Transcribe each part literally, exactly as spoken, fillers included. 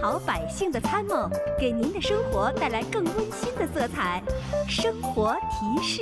好百姓的参谋，给您的生活带来更温馨的色彩。生活提示。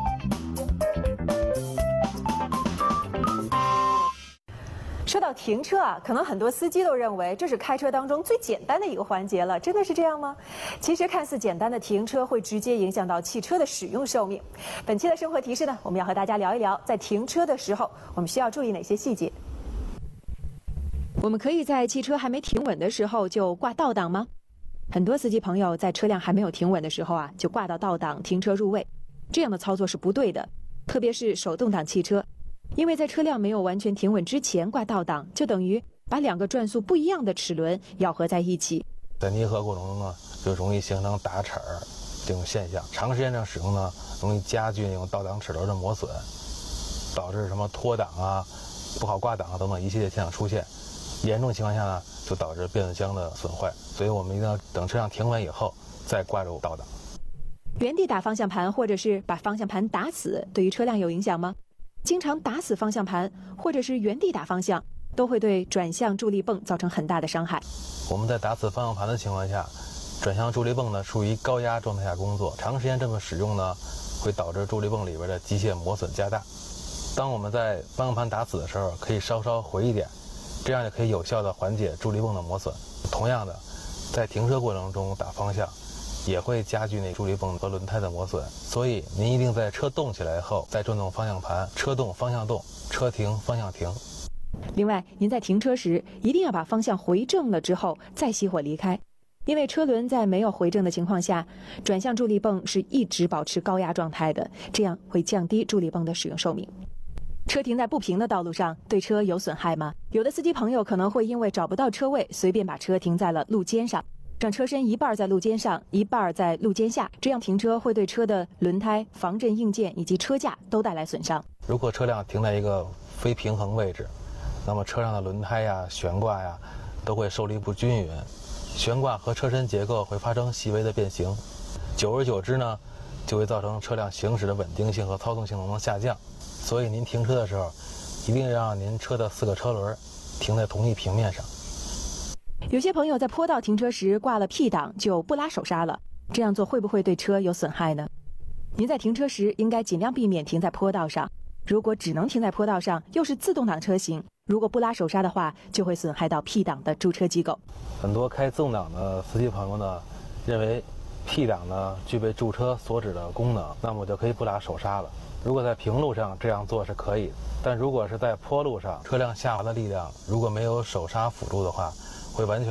说到停车啊，可能很多司机都认为这是开车当中最简单的一个环节了，真的是这样吗？其实看似简单的停车会直接影响到汽车的使用寿命。本期的生活提示呢，我们要和大家聊一聊，在停车的时候我们需要注意哪些细节。我们可以在汽车还没停稳的时候就挂倒档吗？很多司机朋友在车辆还没有停稳的时候啊，就挂到倒档停车入位，这样的操作是不对的，特别是手动挡汽车。因为在车辆没有完全停稳之前挂倒档，就等于把两个转速不一样的齿轮咬合在一起。 在捏合过程中呢，就容易形成打齿儿这种现象。长时间这样使用呢，容易加剧那种倒档齿轮的磨损，导致什么脱档啊、不好挂档啊等等一系列现象出现。严重情况下呢，就导致变速箱的损坏。所以我们一定要等车辆停稳以后再挂入倒档。 原地打方向盘或者是把方向盘打死，对于车辆有影响吗？经常打死方向盘，或者是原地打方向，都会对转向助力泵造成很大的伤害。 我们在打死方向盘的情况下，转向助力泵呢处于高压状态下工作，长时间这么使用呢，会导致助力泵里边的机械磨损加大。当我们在方向盘打死的时候，可以稍稍回一点，这样就可以有效的缓解助力泵的磨损。同样的，在停车过程中打方向，也会加剧那助力泵和轮胎的磨损，所以您一定在车动起来后再转动方向盘，车动方向动，车停方向停。 另外，您在停车时一定要把方向回正了之后再熄火离开，因为车轮在没有回正的情况下，转向助力泵是一直保持高压状态的，这样会降低助力泵的使用寿命。车停在不平的道路上，对车有损害吗？有的司机朋友可能会因为找不到车位，随便把车停在了路肩上。让车身一半在路肩上，一半在路肩下，这样停车会对车的轮胎、防震硬件以及车架都带来损伤。 如果车辆停在一个非平衡位置，那么车上的轮胎呀、悬挂呀都会受力不均匀，悬挂和车身结构会发生细微的变形，久而久之呢，就会造成车辆行驶的稳定性和操纵性能的下降。所以您停车的时候，一定让您车的四个车轮停在同一平面上。 有些朋友在坡道停车时挂了 P 档就不拉手刹了，这样做会不会对车有损害呢？您在停车时应该尽量避免停在坡道上，如果只能停在坡道上，又是自动挡车型，如果不拉手刹的话，就会损害到 P 档的驻车机构。 很多开自动挡的司机朋友呢，认为 P 档呢具备驻车所指的功能，那么我就可以不拉手刹了。如果在平路上这样做是可以，但如果是在坡路上，车辆下滑的力量如果没有手刹辅助的话，会完全